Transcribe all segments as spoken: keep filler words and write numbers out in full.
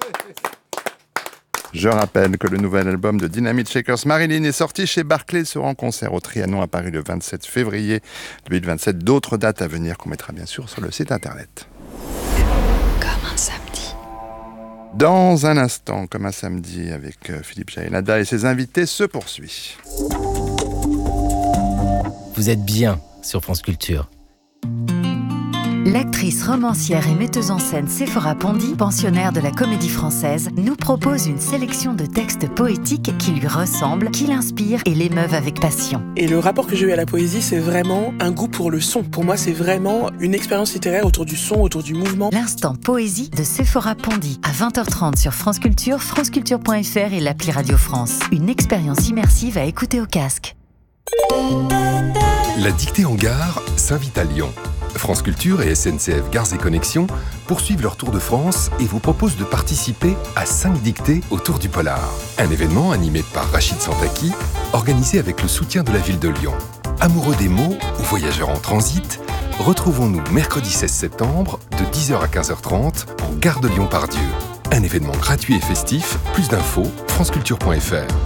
Je rappelle que le nouvel album de Dynamite Shakers Marilyn est sorti chez Barclay. Il sera en concert au Trianon à Paris le vingt-sept février deux mille vingt-sept. D'autres dates à venir qu'on mettra bien sûr sur le site internet. Comme un samedi. Dans un instant, comme un samedi, avec Philippe Jaénada et ses invités, se poursuit. Vous êtes bien sur France Culture. L'actrice, romancière et metteuse en scène Séphora Pondy, pensionnaire de la Comédie Française, nous propose une sélection de textes poétiques qui lui ressemblent, qui l'inspirent et l'émeuvent avec passion. Et le rapport que j'ai eu à la poésie, c'est vraiment un goût pour le son. Pour moi, c'est vraiment une expérience littéraire autour du son, autour du mouvement. L'instant poésie de Séphora Pondy, à vingt heures trente sur France Culture, franceculture point f r et l'appli Radio France. Une expérience immersive à écouter au casque. La dictée en gare s'invite à Lyon. France Culture et S N C F Gares et Connexions poursuivent leur tour de France et vous proposent de participer à cinq dictées autour du polar. Un événement animé par Rachid Santaki, organisé avec le soutien de la ville de Lyon. Amoureux des mots ou voyageurs en transit, retrouvons-nous mercredi seize septembre de dix heures à quinze heures trente en gare de Lyon-Pardieu. Un événement gratuit et festif. Plus d'infos, franceculture point f r.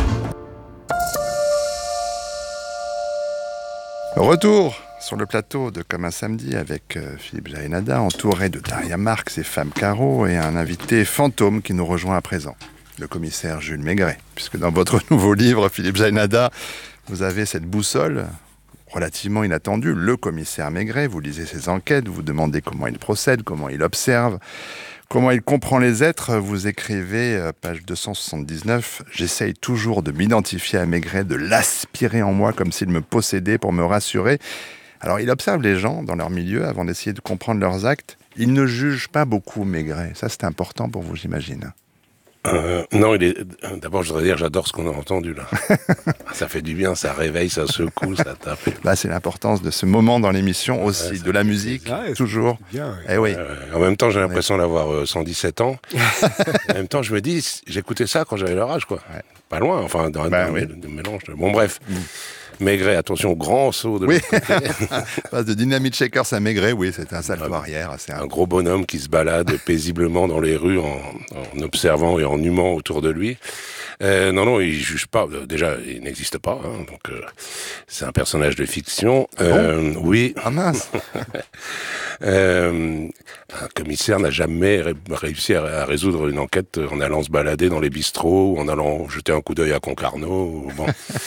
Retour sur le plateau de Comme un samedi avec euh, Philippe Jaénada, entouré de Daria Marx et Femme Caro, et un invité fantôme qui nous rejoint à présent, le commissaire Jules Maigret. Puisque dans votre nouveau livre, Philippe Jaénada, vous avez cette boussole relativement inattendue, le commissaire Maigret. Vous lisez ses enquêtes, vous vous demandez comment il procède, comment il observe, comment il comprend les êtres. Vous écrivez, euh, page deux cent soixante-dix-neuf, « J'essaye toujours de m'identifier à Maigret, de l'aspirer en moi comme s'il me possédait pour me rassurer. » Alors, il observe les gens dans leur milieu avant d'essayer de comprendre leurs actes. Il ne juge pas beaucoup Maigret. Ça, c'est important pour vous, j'imagine. Euh, non, il est... d'abord, je voudrais dire, j'adore ce qu'on a entendu, là. Ça fait du bien, ça réveille, ça secoue, ça tape. Bah, c'est l'importance de ce moment dans l'émission aussi, ouais, de la musique, ouais, toujours. Bien, ouais. Eh oui. Euh, en même temps, j'ai l'impression ouais. d'avoir euh, cent dix-sept ans. En même temps, je me dis, j'écoutais ça quand j'avais leur âge, quoi. Ouais. Pas loin, enfin, dans bah, un oui. mélange. De... Bon, bref. Mm. Maigret, attention, grand saut de oui. l'autre côté. Passe de Dynamite Shakers à Maigret, oui, c'est un salto arrière. C'est un... un gros bonhomme qui se balade paisiblement dans les rues en, en observant et en humant autour de lui. Euh, non, non, il juge pas. Déjà, il n'existe pas, hein, donc euh, c'est un personnage de fiction. Ah euh, bon oui. Ah mince. euh, un commissaire n'a jamais ré- réussi à, à résoudre une enquête en allant se balader dans les bistrots ou en allant jeter un coup d'œil à Concarneau. Ou bon.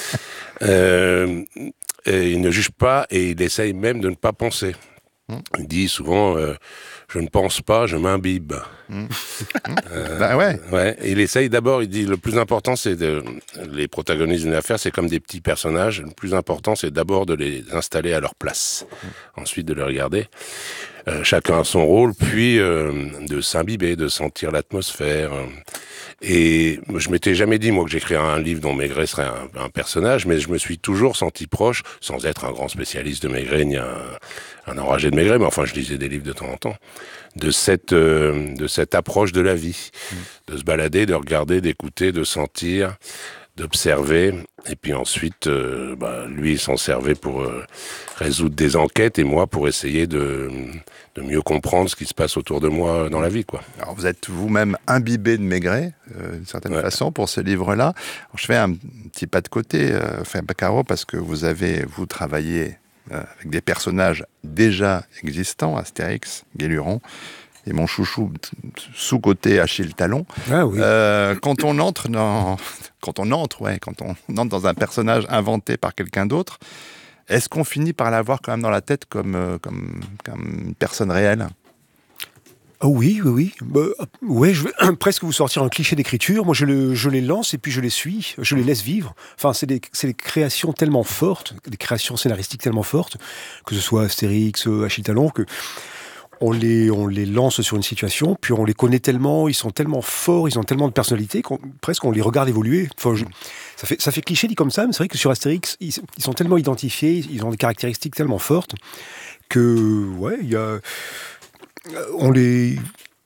Euh, et il ne juge pas et il essaye même de ne pas penser. Mmh. Il dit souvent euh, « je ne pense pas, je m'imbibe mmh. ». Euh, bah ouais. ouais. Il essaye d'abord, il dit le plus important c'est de... Les protagonistes d'une affaire, c'est comme des petits personnages. Le plus important c'est d'abord de les installer à leur place. Mmh. Ensuite de les regarder. Euh, chacun a son rôle, puis euh, de s'imbiber, de sentir l'atmosphère. Et je m'étais jamais dit, moi, que j'écrirais un livre dont Maigret serait un, un personnage, mais je me suis toujours senti proche, sans être un grand spécialiste de Maigret, ni un, un enragé de Maigret, mais enfin, je lisais des livres de temps en temps, de cette, euh, de cette approche de la vie, mmh. de se balader, de regarder, d'écouter, de sentir, d'observer, et puis ensuite, euh, bah, lui, il s'en servait pour euh, résoudre des enquêtes, et moi, pour essayer de... de mieux comprendre ce qui se passe autour de moi dans la vie, quoi. Alors, vous êtes vous-même imbibé de Maigret, euh, d'une certaine ouais. façon, pour ce livre-là. Alors, je fais un petit pas de côté, euh, enfin, Caro, parce que vous avez, vous travaillez euh, avec des personnages déjà existants, Astérix, Guéluron, et mon chouchou sous-côté Achille Talon. Ah oui. Euh, quand on entre dans, quand on entre, ouais, quand on entre dans un personnage inventé par quelqu'un d'autre, est-ce qu'on finit par l'avoir quand même dans la tête comme, euh, comme, comme une personne réelle ? Oh oui, oui, oui. Bah, ouais, je vais presque vous sortir un cliché d'écriture. Moi, je, le, je les lance et puis je les suis, je les laisse vivre. Enfin, c'est des, c'est des créations tellement fortes, des créations scénaristiques tellement fortes, que ce soit Astérix, Achille Talon, que on les, on les lance sur une situation, puis on les connaît tellement, ils sont tellement forts, ils ont tellement de personnalité, qu'on, presque on les regarde évoluer. Enfin, je, ça fait, ça fait cliché dit comme ça, mais c'est vrai que sur Astérix, ils, ils sont tellement identifiés, ils ont des caractéristiques tellement fortes que, ouais, il y a, on les,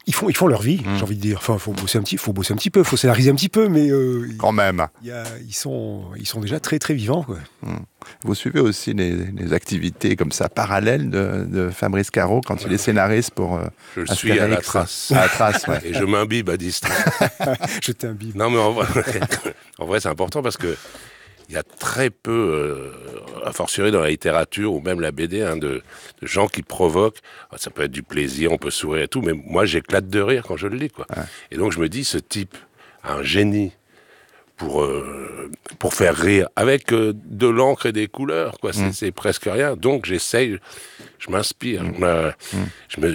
Ils font, ils font leur vie, mmh. j'ai envie de dire. Enfin, faut bosser un petit, faut bosser un petit peu, faut scénariser un petit peu, mais euh, quand même. Y a, ils sont, ils sont déjà très très vivants, quoi. Mmh. Vous suivez aussi les, les activités comme ça parallèles de, de Fabrice Caro quand ouais. il est scénariste pour. Euh, je le suis à la trace. À la trace, ouais. Et je m'imbibe à distance. Je t'imbibe. Non, mais en vrai, en vrai c'est important parce que il y a très peu, euh, a fortiori dans la littérature ou même la B D, hein, de, de gens qui provoquent. Ça peut être du plaisir, on peut sourire et tout, mais moi j'éclate de rire quand je le lis, quoi. Ouais. Et donc je me dis, ce type a un génie pour euh, pour faire rire avec euh, de l'encre et des couleurs, quoi. C'est, mmh. c'est presque rien. Donc j'essaye, je m'inspire. Mmh. Euh, mmh. Je me,